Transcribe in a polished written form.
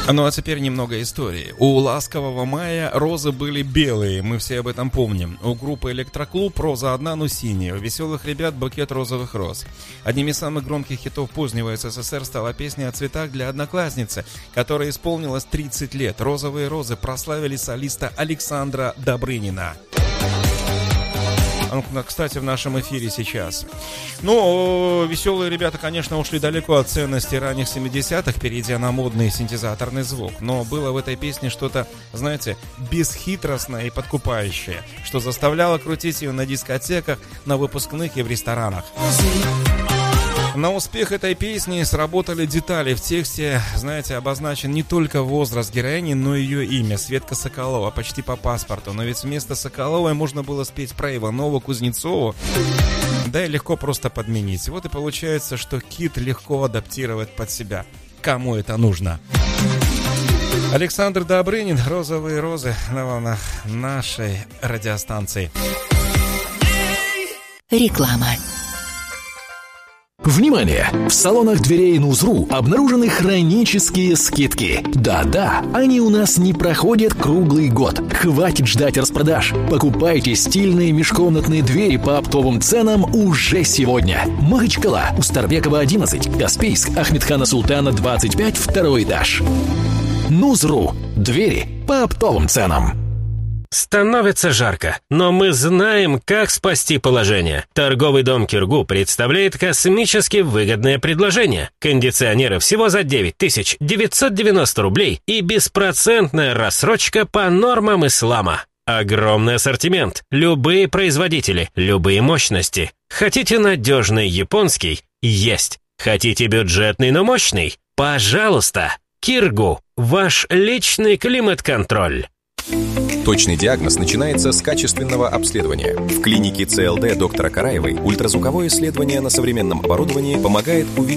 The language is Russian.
Ну а теперь немного истории. У «Ласкового мая» розы были белые, мы все об этом помним. У группы «Электроклуб» роза одна, но синяя. У «Веселых ребят» букет розовых роз. Одним из самых громких хитов позднего СССР стала песня о цветах для одноклассницы, которой исполнилось 30 лет. «Розовые розы» прославили солиста Александра Добрынина. Он, кстати, в нашем эфире сейчас. Ну, «Веселые ребята», конечно, ушли далеко от ценности ранних 70-х, перейдя на модный синтезаторный звук. Но было в этой песне что-то, знаете, бесхитростное и подкупающее, что заставляло крутить ее на дискотеках, на выпускных и в ресторанах. На успех этой песни сработали детали. В тексте, знаете, обозначен не только возраст героини, но и ее имя. Светка Соколова, почти по паспорту. Но ведь вместо Соколовой можно было спеть про Иванову, Кузнецову. Да и легко просто подменить. Вот и получается, что хит легко адаптировать под себя. Кому это нужно? Александр Добрынин, «Розовые розы» на волнах нашей радиостанции. Реклама. Внимание! В салонах дверей Нузру обнаружены хронические скидки. Да-да, они у нас не проходят круглый год. Хватит ждать распродаж. Покупайте стильные межкомнатные двери по оптовым ценам уже сегодня. Махачкала, Устарбекова, 11, Каспийск, Ахмедхана Султана, 25, второй этаж. Нузру. Двери по оптовым ценам. Становится жарко, но мы знаем, как спасти положение. Торговый дом «Киргу» представляет космически выгодное предложение. Кондиционеры всего за 9990 рублей и беспроцентная рассрочка по нормам ислама. Огромный ассортимент, любые производители, любые мощности. Хотите надежный японский? Есть. Хотите бюджетный, но мощный? Пожалуйста. «Киргу» – ваш личный климат-контроль. Точный диагноз начинается с качественного обследования. В клинике ЦЛД доктора Караевой ультразвуковое исследование на современном оборудовании помогает увидеть